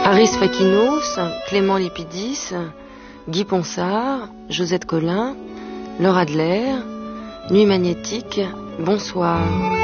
Aris Fakinos, Clément Lipidis, Guy Ponsard, Josette Collin, Laura Adler, Nuit magnétique, bonsoir.